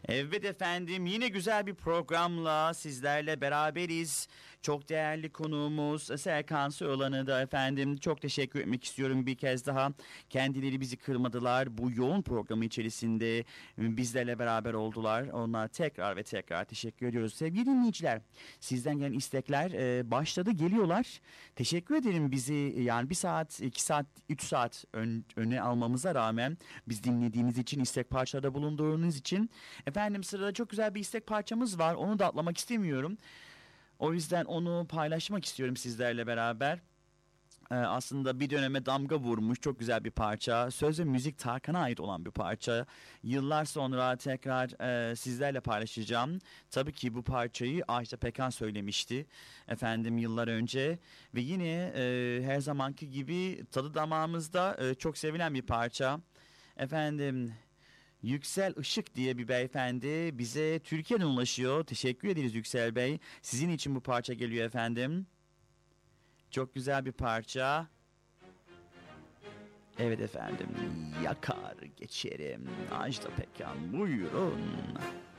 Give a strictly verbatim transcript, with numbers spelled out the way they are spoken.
Evet efendim, yine güzel bir programla sizlerle beraberiz. Çok değerli konuğumuz Serkan Soğlan'a da efendim çok teşekkür etmek istiyorum bir kez daha. Kendileri bizi kırmadılar. Bu yoğun programı içerisinde bizlerle beraber oldular. Onlar tekrar ve tekrar teşekkür ediyoruz. Sevgili dinleyiciler, sizden gelen istekler e, başladı, geliyorlar. Teşekkür ederim bizi yani bir saat, iki saat, üç saat ön, öne almamıza rağmen biz dinlediğiniz için, istek parçalarda bulunduğunuz için. Efendim sırada çok güzel bir istek parçamız var. Onu da atlamak istemiyorum. O yüzden onu paylaşmak istiyorum sizlerle beraber. Ee, aslında bir döneme damga vurmuş çok güzel bir parça. Söz ve müzik Tarkan'a ait olan bir parça. Yıllar sonra tekrar e, sizlerle paylaşacağım. Tabii ki bu parçayı Ajda Pekkan söylemişti. Efendim yıllar önce. Ve yine e, her zamanki gibi tadı damağımızda e, çok sevilen bir parça. Efendim... Yüksel Işık diye bir beyefendi bize Türkiye'den ulaşıyor. Teşekkür ederiz Yüksel Bey. Sizin için bu parça geliyor efendim. Çok güzel bir parça. Evet efendim. Yakar geçerim. Ajda Pekkan buyurun.